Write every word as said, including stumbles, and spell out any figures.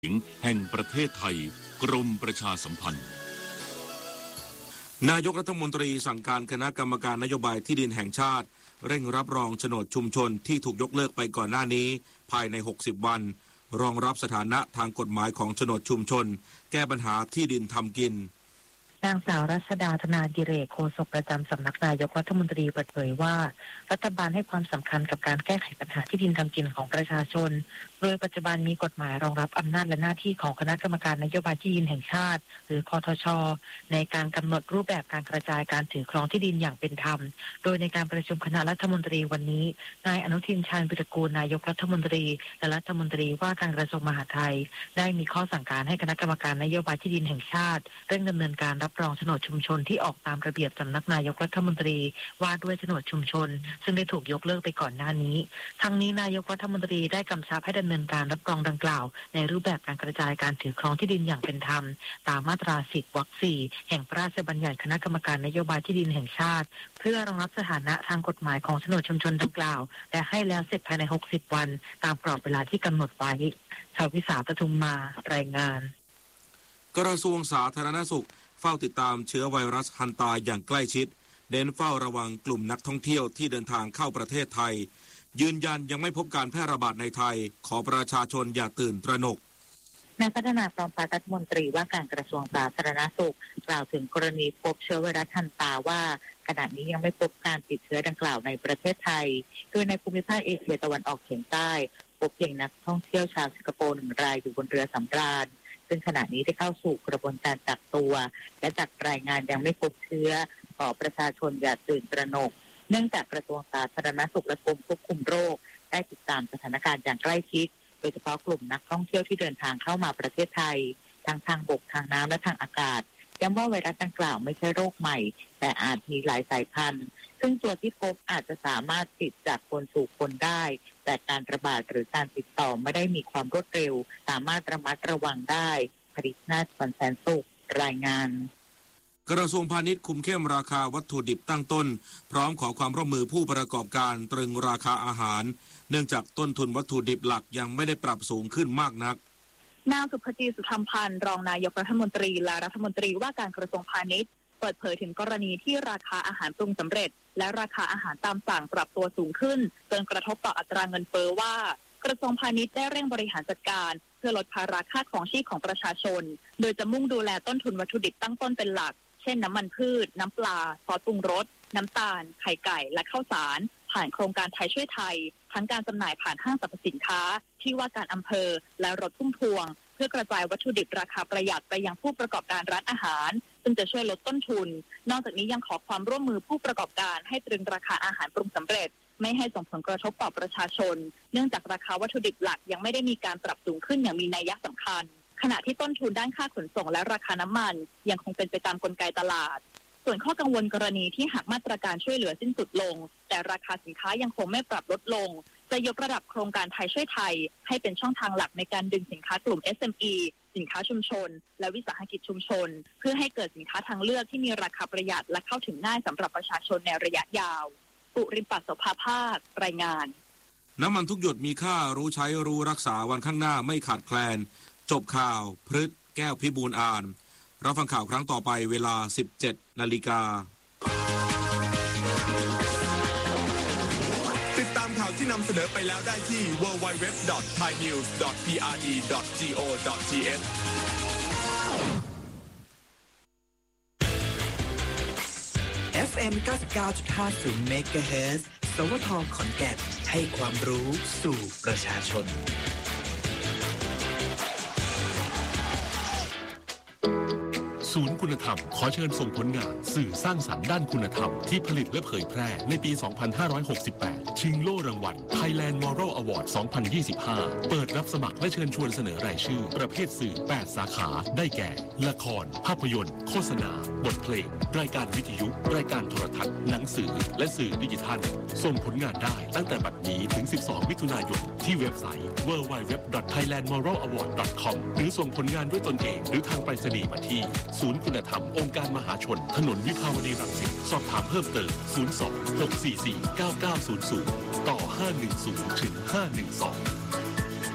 แห่งประเทศไทยกรมประชาสัมพันธ์นายกรัฐมนตรีสั่งการคณะกรรมการนโยบายที่ดินแห่งชาติเร่งรับรองโฉนดชุมชนที่ถูกยกเลิกไปก่อนหน้านี้ภายในหกสิบวันรองรับสถานะทางกฎหมายของโฉนดชุมชนแก้ปัญหาที่ดินทำกินนางสาวรัชดาธนาดิเรกโฆษกประจำสำนักนายกรัฐมนตรีเปิดเผยว่ารัฐบาลให้ความสำคัญกับการแก้ไขปัญหาที่ดินทำกินของประชาชนโดยปัจจุบันมีกฎหมายรองรับอำนาจและหน้าที่ของคณะกรรมการนโยบายที่ดินแห่งชาติหรือคทช.ในการกำหนดรูปแบบการกระจายการถือครองที่ดินอย่างเป็นธรรมโดยในการประชุมคณะรัฐมนตรีวันนี้นายอนุทินชาญวิรากูลนายกรัฐมนตรีและรัฐมนตรีว่าการกระทรวงมหาดไทยได้มีข้อสั่งการให้คณะกรรมการนโยบายที่ดินแห่งชาติเร่งดำเนินการรับรองโฉนดชุมชนที่ออกตามระเบียบสำนักนายกรัฐมนตรีว่าด้วยโฉนดชุมชนซึ่งได้ถูกยกเลิกไปก่อนหน้านี้ทั้งนี้นายกรัฐมนตรีได้กำชับให้ดำเนินการรับรองดังกล่าวในรูปแบบการกระจายการถือครองที่ดินอย่างเป็นธรรมตามมาตราสิบวรรคสี่แห่งพระราชบัญญัติคณะกรรมการนโยบายที่ดินแห่งชาติเพื่อรองรับสถานะทางกฎหมายของโฉนดชุมชนดังกล่าวและให้แล้วเสร็จภายในหกสิบวันตามกรอบเวลาที่กำหนดไว้ชาววิสาปทุมมารายงานกระทรวงสาธารณสุขเฝ้าติดตามเชื้อไวรัสฮันตาอย่างใกล้ชิดเน้นเฝ้าระวังกลุ่มนักท่องเที่ยวที่เดินทางเข้าประเทศไทยยืนยันยังไม่พบการแพร่ระบาดในไทยขอประชาชนอย่าตื่นตระหนกนายพัฒนาพร้อมปรารัฐมนตรีว่าการกระทรวงสาธารณสุขกล่าวถึงกรณีพบเชื้อไวรัสฮันตาว่าขณะนี้ยังไม่พบการติดเชื้อดังกล่าวในประเทศไทยโดยในภูมิภาคเอเชียตะวันออกเฉียงใต้พบเพียงนักท่องเที่ยวชาวสิงคโปร์หนึ่งรายอยู่บนเรือสำราญซึ่งขณะนี้ได้เข้าสู่กระบวนการกักตัวและจากรายงานยังไม่พบเชื้อขอประชาชนอย่าตื่นตระหนกเนื่องจากกระทรวงสาธารณสุขและกรมควบคุมโรคได้ติดตามสถานการณ์อย่างใกล้ชิดโดยเฉพาะกลุ่มนักท่องเที่ยวที่เดินทางเข้ามาประเทศไทยทั้งทางบกทางน้ำและทางอากาศย้ำว่าไวรัสดังกล่าวไม่ใช่โรคใหม่แต่อาจมีหลายสายพันธุ์ซึ่งตัวที่พบอาจจะสามารถติดจากคนสู่คนได้แต่การระบาดหรือการติดต่อไม่ได้มีความรวดเร็วสามารถระมัดระวังได้ผลิตนาฏสันแสนสุขรายงานกระทรวงพาณิชย์คุมเข้มราคาวัตถุดิบตั้งต้นพร้อมขอความร่วมมือผู้ประกอบการตรึงราคาอาหารเนื่องจากต้นทุนวัตถุดิบหลักยังไม่ได้ปรับสูงขึ้นมากนักนางสุภจีสุธรรมพันธ์รองนายกรัฐมนตรีและรัฐมนตรีว่าการกระทรวงพาณิชย์เปิดเผยถึงกรณีที่ราคาอาหารปรุงสำเร็จและราคาอาหารตามสั่งปรับตัวสูงขึ้นจนกระทบต่ออัตราเงินเฟ้อว่ากระทรวงพาณิชย์ได้เร่งบริหารจัดการเพื่อลดภาระค่าครองชีพของประชาชนโดยจะมุ่งดูแลต้นทุนวัตถุดิบตั้งต้นเป็นหลักเช่นน้ำมันพืชน้ำปลาซอสปรุงรสน้ำตาลไข่ไก่และข้าวสารผ่านโครงการไทยช่วยไทยทั้งการจำหน่ายผ่านห้างสรรพสินค้าที่ว่าการอำเภอและรถพุ่มพวงเพื่อกระจายวัตถุดิบราคาประหยัดไปยังผู้ประกอบการร้านอาหารซึ่งจะช่วยลดต้นทุนนอกจากนี้ยังขอความร่วมมือผู้ประกอบการให้ตรึงราคาอาหารปรุงสำเร็จไม่ให้ส่งผลกระทบต่อประชาชนเนื่องจากราคาวัตถุดิบหลักยังไม่ได้มีการปรับสูงขึ้นอย่างมีนัยสำคัญขณะที่ต้นทุนด้านค่าขนส่งและราคาน้ำมันยังคงเป็นไปตามกลไกตลาดส่วนข้อกังวลกรณีที่หากมาตรการช่วยเหลือสิ้นสุดลงแต่ราคาสินค้ายังคงไม่ปรับลดลงจะยกระดับโครงการไทยช่วยไทยให้เป็นช่องทางหลักในการดึงสินค้ากลุ่ม เอส เอ็ม อี สินค้าชุมชนและวิสาหกิจชุมชนเพื่อให้เกิดสินค้าทางเลือกที่มีราคาประหยัดและเข้าถึงง่ายสำหรับประชาชนในระยะยาวปุริมปัสโสภาภาครายงานน้ำมันทุกหยดมีค่ารู้ใช้รู้รักษาวันข้างหน้าไม่ขาดแคลนจบข่าวพฤษแก้วพิบูลอ่านรับฟังข่าวครั้งต่อไปเวลา สิบเจ็ดนาฬิกาติดตามข่าวที่นำเสนอไปแล้วได้ที่ ดับเบิลยู ดับเบิลยู ดับเบิลยู ดอท ไทยนิวส์ ดอท พี อาร์ ดี ดอท จี โอ ดอท ที เอชเอฟ เอ็ม เก้าสิบเก้าจุดห้าศูนย์ เมกะเฮิรตซ์ สวท ขอนแก่นให้ความรู้สู่ประชาชนศูนย์คุณธรรมขอเชิญส่งผลงานสื่อสร้างสรรค์ด้านคุณธรรมที่ผลิตและเผยแพร่ในปี สองพันห้าร้อยหกสิบแปด ชิงโล่รางวัล Thailand Moral Award สองพันยี่สิบห้า เปิดรับสมัครและเชิญชวนเสนอรายชื่อประเภทสื่อ แปด สาขาได้แก่ละครภาพยนตร์โฆษณาบทเพลงรายการวิทยุรายการโทรทัศน์หนังสือและสื่อดิจิทัลส่งผลงานได้ตั้งแต่บัดนี้ถึงสิบสองมิถุนายนที่เว็บไซต์ ดับเบิลยู ดับเบิลยู ดับเบิลยู ดอท ไทยแลนด์ มอรัล อวอร์ด ดอท คอม หรือส่งผลงานด้วยตนเองหรือทางไปรษณีย์มาที่ศูนย์คุณธรรมองค์การมหาชนถนนวิภาวดีรังสิตสอบถามเพิ่มเติมศูนย์ สอง หก สี่ สี่ เก้า เก้า ศูนย์ ศูนย์ต่อห้าหนึ่งศูนย์ถึงห้าหนึ่งสอง